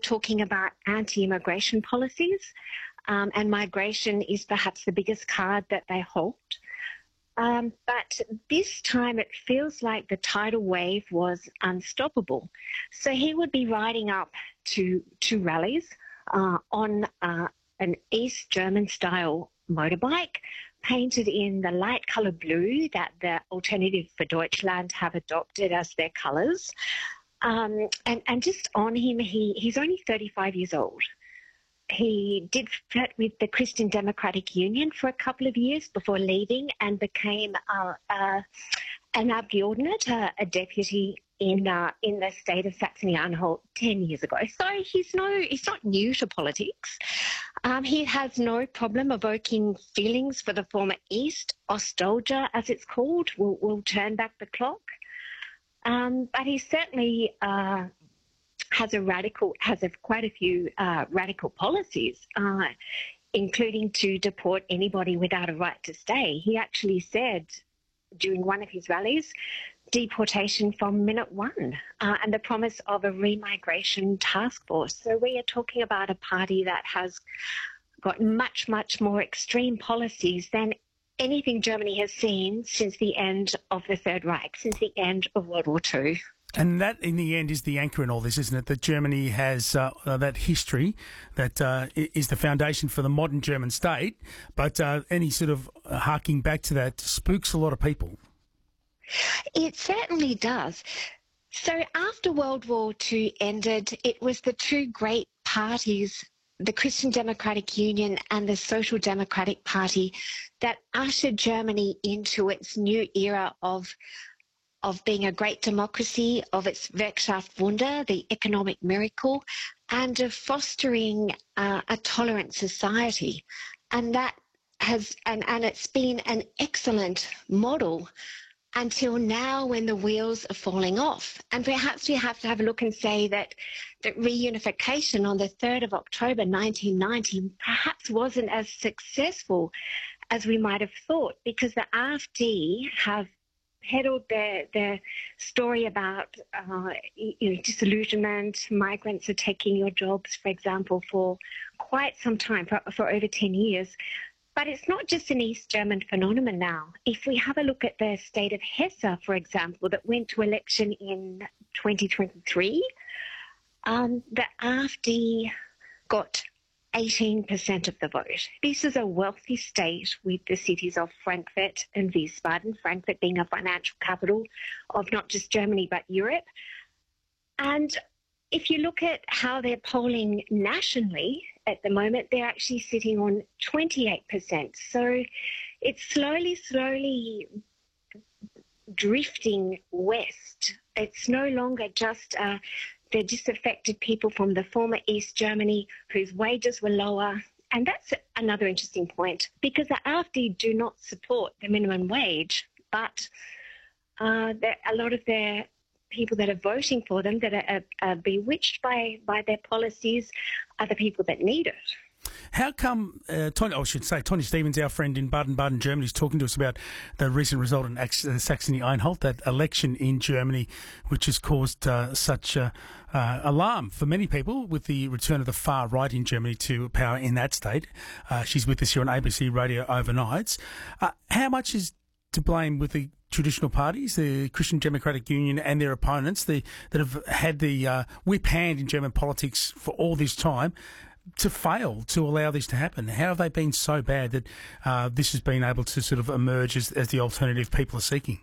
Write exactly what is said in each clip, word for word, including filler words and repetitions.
talking about anti-immigration policies, um, and migration is perhaps the biggest card that they hold. Um, but this time it feels like the tidal wave was unstoppable. So he would be riding up to, to rallies uh, on uh, an East German-style motorbike, painted in the light colour blue that the Alternative for Deutschland have adopted as their colours. Um, and, and just on him, he, he's only thirty-five years old. He did flirt with the Christian Democratic Union for a couple of years before leaving and became uh, uh, an Abgeordnet, uh, a deputy in uh, in the state of Saxony-Anhalt ten years ago. So he's no he's not new to politics. Um, he has no problem evoking feelings for the former East. Nostalgia, as it's called, will will turn back the clock. Um, but he certainly uh, has a radical, has a, quite a few uh, radical policies, uh, including to deport anybody without a right to stay. He actually said during one of his rallies, deportation from minute one, uh, and the promise of a remigration task force. So we are talking about a party that has got much, much more extreme policies than anything Germany has seen since the end of the Third Reich, since the end of World War Two. And that, in the end, is the anchor in all this, isn't it? That Germany has uh, uh, that history that uh, is the foundation for the modern German state. But uh, any sort of harking back to that spooks a lot of people. It certainly does. So after World War Two ended, it was the two great parties, the Christian Democratic Union and the Social Democratic Party, that ushered Germany into its new era of of being a great democracy, of its Wirtschaftswunder, the economic miracle, and of fostering uh, a tolerant society. And that has, and, and it's been an excellent model until now, when the wheels are falling off. And perhaps we have to have a look and say that, that reunification on the third of October nineteen ninety perhaps wasn't as successful as we might have thought, because the A F D have peddled their, their story about uh, you know, disillusionment, migrants are taking your jobs, for example, for quite some time, for, for over ten years. But it's not just an East German phenomenon now. If we have a look at the state of Hesse, for example, that went to election in twenty twenty-three, um, the A F D got eighteen percent of the vote. This is a wealthy state with the cities of Frankfurt and Wiesbaden, Frankfurt being a financial capital of not just Germany but Europe. And if you look at how they're polling nationally at the moment, they're actually sitting on twenty-eight percent. So it's slowly, slowly drifting west. It's no longer just uh, the disaffected people from the former East Germany whose wages were lower. And that's another interesting point, because the A F D do not support the minimum wage, but uh, a lot of their people that are voting for them, that are, are bewitched by, by their policies, are the people that need it. How come, uh, Tony, I should say, Tony Stevens, our friend in Baden-Baden, Germany, is talking to us about the recent result in Saxony-Anhalt, that election in Germany, which has caused uh, such uh, uh, alarm for many people with the return of the far right in Germany to power in that state. Uh, she's with us here on A B C Radio Overnights. Uh, how much is to blame with the traditional parties, the Christian Democratic Union and their opponents, the, that have had the uh, whip hand in German politics for all this time, to fail to allow this to happen? How have they been so bad that uh, this has been able to sort of emerge as, as the alternative people are seeking?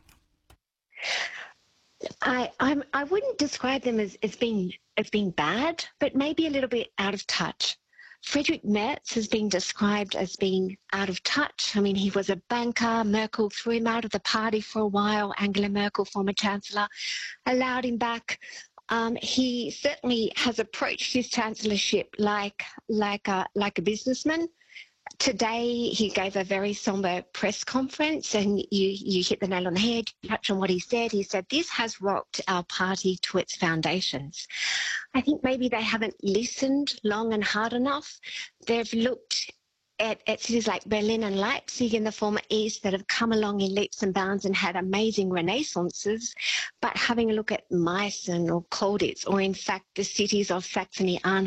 I I'm, I wouldn't describe them as, as being as being bad, but maybe a little bit out of touch. Friedrich Merz has been described as being out of touch. I mean, he was a banker. Merkel threw him out of the party for a while. Angela Merkel, former chancellor, allowed him back. Um, he certainly has approached his chancellorship like like a, like a businessman. Today, he gave a very somber press conference, and you, you hit the nail on the head. You touch on what he said. He said, this has rocked our party to its foundations. I think maybe they haven't listened long and hard enough. They've looked at, at cities like Berlin and Leipzig in the former East that have come along in leaps and bounds and had amazing renaissances, but having a look at Meissen or Colditz, or in fact the cities of Saxony-Anhalt,